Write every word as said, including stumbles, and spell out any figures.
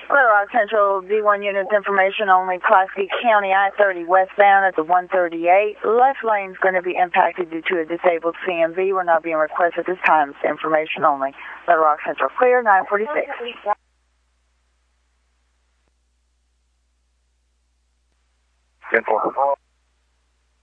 Little Rock Central, D one units information only, Pulaski County I thirty westbound at the one thirty-eight. Left lane's going to be impacted due to a disabled C M V. We're not being requested at this time. It's information only. Little Rock Central clear, nine forty-six. ten four.